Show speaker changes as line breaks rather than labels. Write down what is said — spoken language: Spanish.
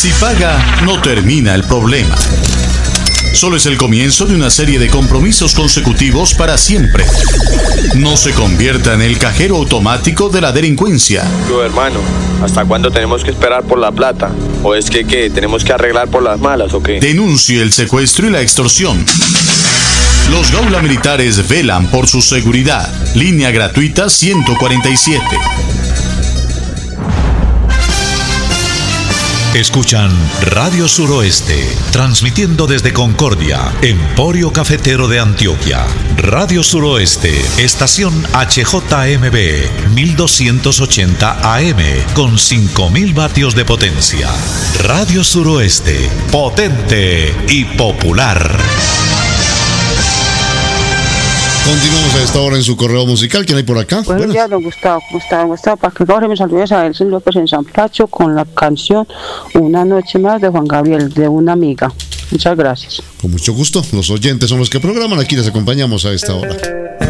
Si paga, no termina el problema. Solo es el comienzo de una serie de compromisos consecutivos para siempre. No se convierta en el cajero automático de la delincuencia.
Yo, hermano, ¿hasta cuándo tenemos que esperar por la plata? ¿O es que qué? ¿Tenemos que arreglar por las malas o qué?
Denuncie el secuestro y la extorsión. Los Gaula Militares velan por su seguridad. Línea gratuita 147.
Escuchan Radio Suroeste, transmitiendo desde Concordia, Emporio Cafetero de Antioquia. Radio Suroeste, estación HJMB, 1280 AM, con 5000 vatios de potencia. Radio Suroeste, potente y popular.
Continuamos a esta hora en su correo musical. ¿Quién hay por acá?
Buenos días, don Gustavo. ¿Cómo está, don Gustavo? Para que ahora me saludes a Elson López en San Pacho con la canción Una Noche Más de Juan Gabriel, de una amiga. Muchas gracias.
Con mucho gusto. Los oyentes son los que programan. Aquí les acompañamos a esta hora.